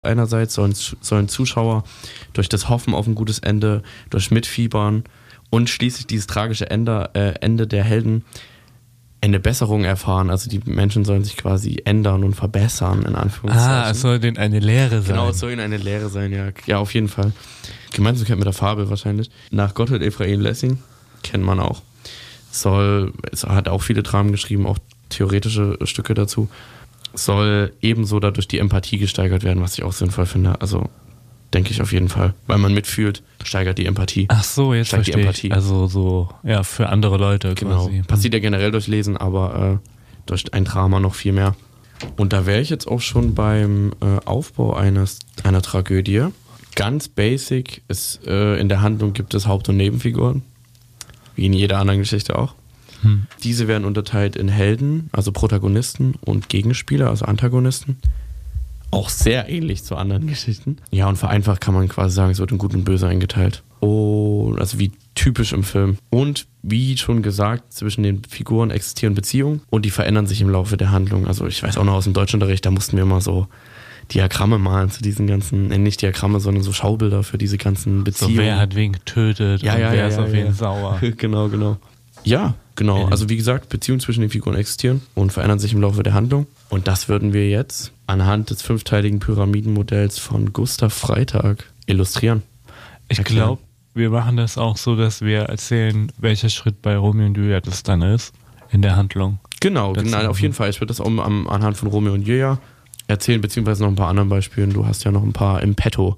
Einerseits sollen Zuschauer durch das Hoffen auf ein gutes Ende, durch Mitfiebern und schließlich dieses tragische Ende der Helden eine Besserung erfahren. Also die Menschen sollen sich quasi ändern und verbessern, in Anführungszeichen. Es soll denen eine Lehre sein. Genau, es soll ihnen eine Lehre sein, ja. Ja, auf jeden Fall. Gemeinsamkeit mit der Fabel wahrscheinlich. Nach Gotthold Ephraim Lessing, kennt man auch. Es hat auch viele Dramen geschrieben, auch theoretische Stücke dazu. Soll ebenso dadurch die Empathie gesteigert werden, was ich auch sinnvoll finde. Also denke ich auf jeden Fall. Weil man mitfühlt, steigert die Empathie. Ach so, jetzt verstehe die Empathie. Also so, ja, für andere Leute quasi. Genau. Passiert ja generell durch Lesen, aber durch ein Drama noch viel mehr. Und da wäre ich jetzt auch schon beim Aufbau einer Tragödie. Ganz basic ist, in der Handlung gibt es Haupt- und Nebenfiguren. Wie in jeder anderen Geschichte auch. Diese werden unterteilt in Helden, also Protagonisten, und Gegenspieler, also Antagonisten. Auch sehr ähnlich zu anderen Geschichten. Ja, und vereinfacht kann man quasi sagen, es wird in Gut und Böse eingeteilt. Oh, also wie typisch im Film. Und wie schon gesagt, zwischen den Figuren existieren Beziehungen und die verändern sich im Laufe der Handlung. Also ich weiß auch noch aus dem Deutschunterricht, da mussten wir mal so Diagramme malen zu diesen ganzen, nicht Diagramme, sondern so Schaubilder für diese ganzen Beziehungen. So wer hat wen getötet und wer ist auf wen sauer. Genau. Ja, genau. Also wie gesagt, Beziehungen zwischen den Figuren existieren und verändern sich im Laufe der Handlung. Und das würden wir jetzt anhand des 5-teiligen Pyramidenmodells von Gustav Freytag illustrieren. Ich glaube, wir machen das auch so, dass wir erzählen, welcher Schritt bei Romeo und Julia das dann ist in der Handlung. Genau, auf jeden Fall. Ich würde das auch anhand von Romeo und Julia erzählen, beziehungsweise noch ein paar anderen Beispielen. Du hast ja noch ein paar im Petto.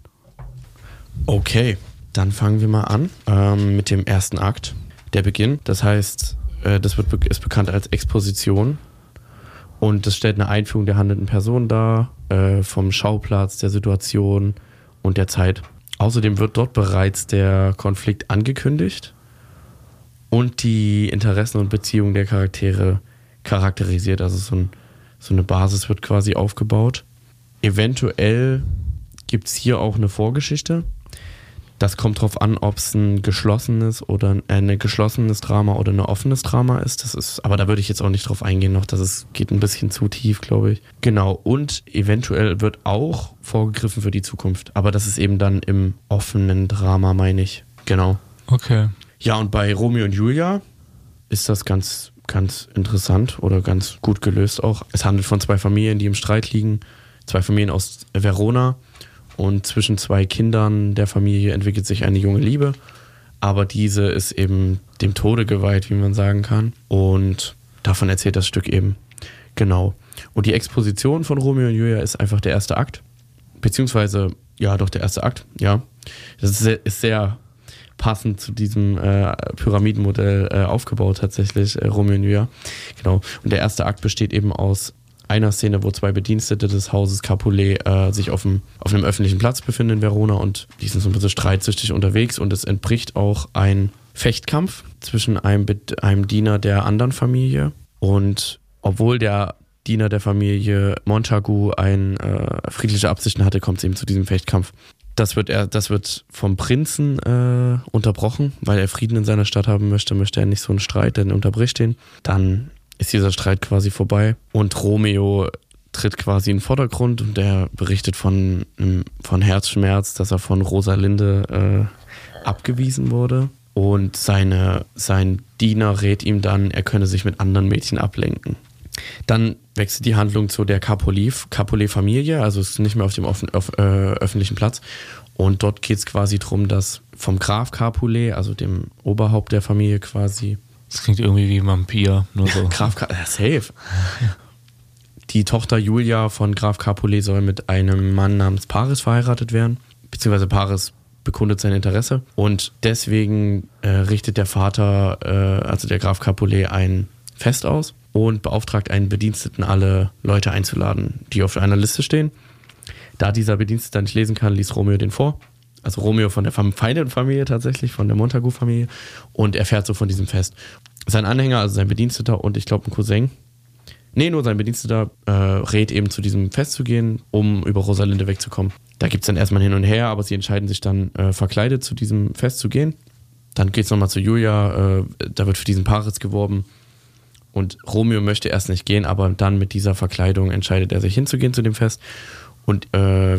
Okay, dann fangen wir mal an mit dem ersten Akt. Der Beginn, das heißt, ist bekannt als Exposition und das stellt eine Einführung der handelnden Person dar, vom Schauplatz, der Situation und der Zeit. Außerdem wird dort bereits der Konflikt angekündigt und die Interessen und Beziehungen der Charaktere charakterisiert, also so eine Basis wird quasi aufgebaut. Eventuell gibt es hier auch eine Vorgeschichte. Das kommt drauf an, ob es ein geschlossenes Drama oder ein offenes Drama ist. Aber da würde ich jetzt auch nicht drauf eingehen noch. Geht ein bisschen zu tief, glaube ich. Genau. Und eventuell wird auch vorgegriffen für die Zukunft. Aber das ist eben dann im offenen Drama, meine ich. Genau. Okay. Ja, und bei Romeo und Julia ist das ganz, ganz interessant oder ganz gut gelöst auch. Es handelt von 2 Familien, die im Streit liegen. 2 Familien aus Verona. Und zwischen 2 Kindern der Familie entwickelt sich eine junge Liebe. Aber diese ist eben dem Tode geweiht, wie man sagen kann. Und davon erzählt das Stück eben. Genau. Und die Exposition von Romeo und Julia ist einfach der erste Akt. Beziehungsweise, ja, doch der erste Akt, ja. Das ist sehr passend zu diesem Pyramidenmodell aufgebaut tatsächlich, Romeo und Julia. Genau. Und der erste Akt besteht eben aus einer Szene, wo 2 Bedienstete des Hauses Capulet sich auf einem öffentlichen Platz befinden in Verona und die sind so ein bisschen streitsüchtig unterwegs und es entbricht auch ein Fechtkampf zwischen einem Diener der anderen Familie und obwohl der Diener der Familie Montagu friedliche Absichten hatte, kommt es eben zu diesem Fechtkampf. Das wird vom Prinzen unterbrochen, weil er Frieden in seiner Stadt haben möchte er nicht so einen Streit, denn unterbricht den. Dann ist dieser Streit quasi vorbei und Romeo tritt quasi in den Vordergrund und der berichtet von Herzschmerz, dass er von Rosalinde abgewiesen wurde und sein Diener rät ihm dann, er könne sich mit anderen Mädchen ablenken. Dann wechselt die Handlung zu der Capulet-Familie, also es ist nicht mehr auf dem öffentlichen Platz und dort geht es quasi darum, dass vom Graf Capulet, also dem Oberhaupt der Familie quasi. Das klingt irgendwie wie Vampir, nur so. Safe. Die Tochter Julia von Graf Capulet soll mit einem Mann namens Paris verheiratet werden, beziehungsweise Paris bekundet sein Interesse und deswegen richtet der Vater, also der Graf Capulet, ein Fest aus und beauftragt einen Bediensteten, alle Leute einzuladen, die auf einer Liste stehen. Da dieser Bedienstete nicht lesen kann, liest Romeo den vor. Also Romeo von der Feindenfamilie tatsächlich, von der Montagu-Familie und erfährt so von diesem Fest. Sein Anhänger, also sein Bediensteter und ich glaube ein Cousin, nur sein Bediensteter rät eben zu diesem Fest zu gehen, um über Rosalinde wegzukommen. Da gibt es dann erstmal hin und her, aber sie entscheiden sich dann verkleidet zu diesem Fest zu gehen. Dann geht es nochmal zu Julia, da wird für diesen Paris geworben und Romeo möchte erst nicht gehen, aber dann mit dieser Verkleidung entscheidet er sich hinzugehen zu dem Fest. Und